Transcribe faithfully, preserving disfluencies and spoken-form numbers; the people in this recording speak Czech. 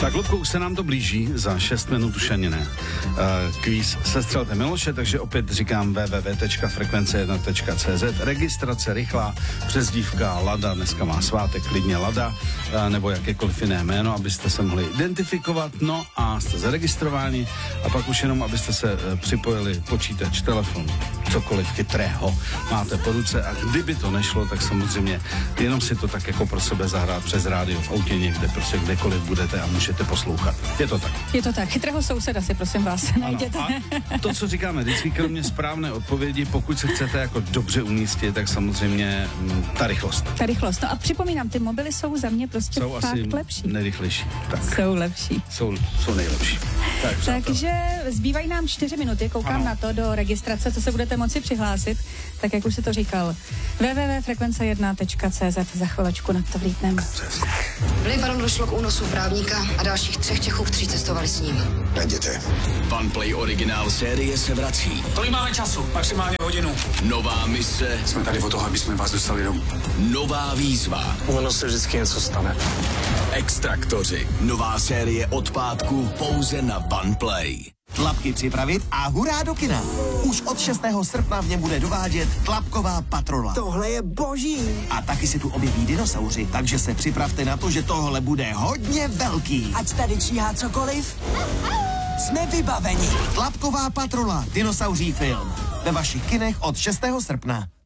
Tak, Ludku, už se nám to blíží, za šest minut už ani ne. Uh, kvíz Sestřelte Miloše, takže opět říkám w w w tečka frekvence jedna tečka c z. Registrace rychlá, přezdívka Lada, dneska má svátek, klidně Lada, uh, nebo jakékoliv jiné jméno, abyste se mohli identifikovat, no a jste zaregistrováni a pak už jenom, abyste se uh, připojili počítač, telefon, cokoliv chytrého máte po ruce a kdyby to nešlo, tak samozřejmě jenom si to tak jako pro sebe zahrát přes rádio v autě někde, prostě kdekoliv budete a můžete poslouchat. Je to tak. Je to tak. Chytrého souseda si prosím vás najděte. Ano, a to, co říkáme vždycky, kromě správné odpovědi, pokud se chcete jako dobře umístit, tak samozřejmě m, ta rychlost. Ta rychlost. No a připomínám, ty mobily jsou za mě prostě jsou fakt asi lepší. nejrychlejší. Tak. Jsou lepší. Jsou, jsou nejlepší. Tak, Takže zbývají nám čtyři minuty, koukám ano. na to do registrace, co se budete moci přihlásit, tak jak už si to říkal. w w w tečka frekvence jedna tečka c z, za chvilečku na to vlítnem. V Libanonu došlo k únosu právníka a dalších třech Čechů, kteří cestovali s ním. Najděte. Funplay originál série se vrací. Kolik máme času? Maximálně hodinu. Nová mise. Jsme tady o toho, aby jsme vás dostali domů. Nová výzva. Ono se vždycky něco stane. Extraktoři. Nová série od pátku pouze na Funplay. Tlapky připravit a hurá do kina. Už od šestého srpna v něm bude dovádět Tlapková patrola. Tohle je boží. A taky se tu objeví dinosauři, takže se připravte na to, že tohle bude hodně velký. Ať tady číhá cokoliv, jsme vybaveni. Tlapková patrola, dinosauří film. Ve vašich kinech od šestého srpna.